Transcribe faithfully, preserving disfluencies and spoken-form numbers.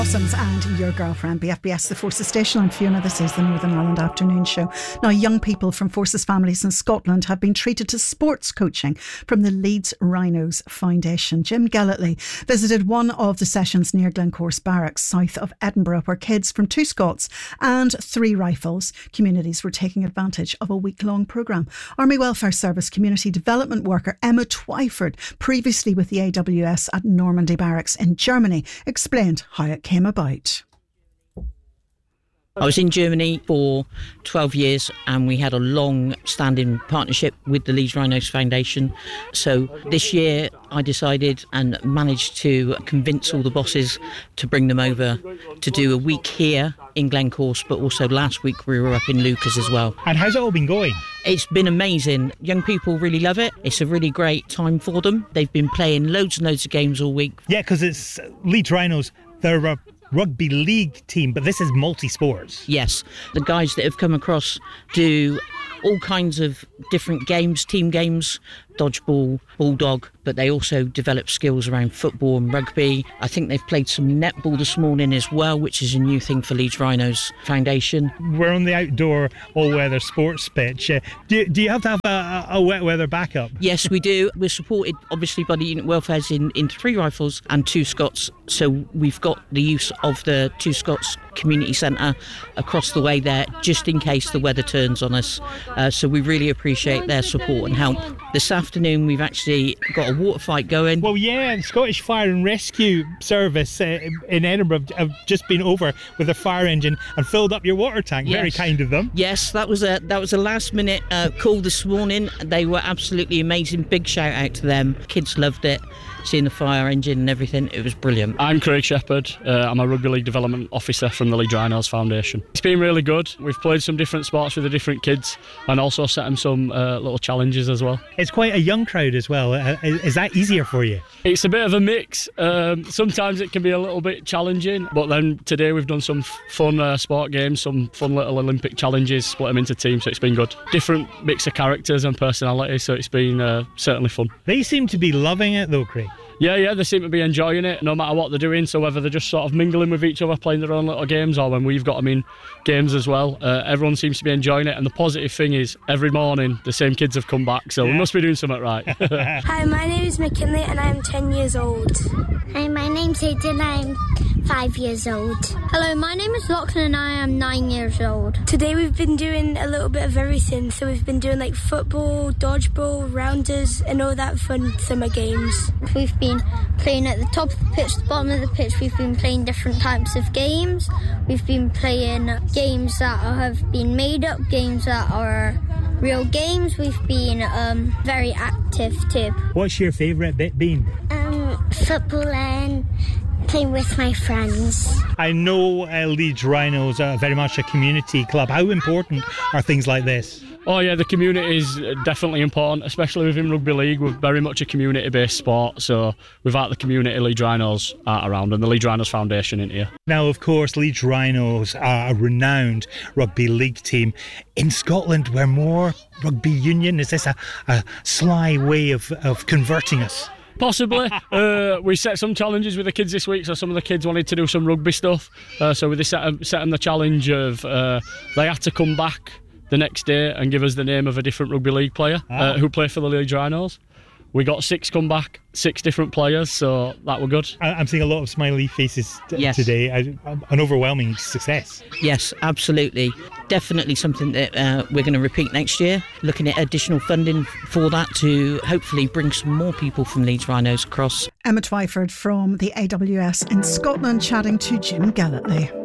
And Your Girlfriend, B F B S, the Forces Station. I'm Fiona. This is the Northern Ireland Afternoon Show. Now, young people from Forces families in Scotland have been treated to sports coaching from the Leeds Rhinos Foundation. Jim Gellatley visited one of the sessions near Glencorse Barracks, south of Edinburgh, where kids from two Scots and three Rifles communities were taking advantage of a week-long programme. Army Welfare Service community development worker Emma Twyford, previously with the A W S at Normandy Barracks in Germany, explained how it came about. I was in Germany for twelve years and we had a long-standing partnership with the Leeds Rhinos Foundation. So this year I decided and managed to convince all the bosses to bring them over to do a week here in Glencorse, but also last week we were up in Lucas as well. And how's it all been going? It's been amazing. Young people really love it. It's a really great time for them. They've been playing loads and loads of games all week. Yeah, because it's Leeds Rhinos. They're a rugby league team, but this is multi-sports. Yes. The guys that have come across do all kinds of different games, team games, dodgeball, bulldog, but they also develop skills around football and rugby. I think they've played some netball this morning as well, which is a new thing for Leeds Rhinos Foundation. We're on the outdoor all-weather sports pitch. Uh, do, do you have to have a, a wet weather backup? Yes, we do. We're supported, obviously, by the unit welfares in, in three Rifles and two Scots. So we've got the use of the two Scots community centre across the way there, just in case the weather turns on us. Uh, so we really appreciate their support and help. This afternoon we've actually got a water fight going. Well, yeah, the Scottish Fire and Rescue Service uh, in Edinburgh have just been over with a fire engine and filled up your water tank. Yes. Very kind of them. Yes, that was a that was a last minute uh, call this morning. They were absolutely amazing. Big shout out to them. Kids loved it. Seeing the fire engine and everything, it was brilliant. I'm Craig Shepherd. Uh, I'm a Rugby League Development Officer from the Leeds Rhinos Foundation. It's been really good. We've played some different sports with the different kids and also set them some uh, little challenges as well. It's quite a young crowd as well. Uh, is that easier for you? It's a bit of a mix. Um, sometimes it can be a little bit challenging, but then today we've done some fun uh, sport games, some fun little Olympic challenges, split them into teams, so it's been good. Different mix of characters and personalities, so it's been uh, certainly fun. They seem to be loving it though, Craig. Yeah, yeah, they seem to be enjoying it no matter what they're doing. So whether they're just sort of mingling with each other, playing their own little games, or when we've got them in games as well, uh, everyone seems to be enjoying it. And the positive thing is, every morning the same kids have come back, so yeah. We must be doing something right. Hi, my name is McKinley and I'm ten years old. Hi, my name's Aidan, I'm five years old. Hello, my name is Lachlan and I am nine years old. Today we've been doing a little bit of everything. So we've been doing like football, dodgeball, rounders and all that fun summer games. We've been playing at the top of the pitch, the bottom of the pitch. We've been playing different types of games. We've been playing games that have been made up, games that are real games. We've been um, very active too. What's your favourite bit been? Um, football and playing with my friends. I know uh, Leeds Rhinos are very much a community club. How important are things like this? Oh yeah, the community is definitely important, especially within rugby league. We're very much a community-based sport, so without the community, Leeds Rhinos aren't around, and the Leeds Rhinos Foundation in here. Now, of course, Leeds Rhinos are a renowned rugby league team. In Scotland, we're more rugby union. Is this a, a sly way of, of converting us? Possibly. uh, we set some challenges with the kids this week, so some of the kids wanted to do some rugby stuff. Uh, so we set them, set them the challenge of uh, they had to come back the next day and give us the name of a different rugby league player ah. uh, who played for the Leeds Rhinos. We got six come back, six different players, so that were good. I'm seeing a lot of smiley faces t- yes. today. I, an overwhelming success. Yes, absolutely. Definitely something that uh, we're going to repeat next year. Looking at additional funding for that to hopefully bring some more people from Leeds Rhinos across. Emma Twyford from the A W S in Scotland chatting to Jim Gellatley.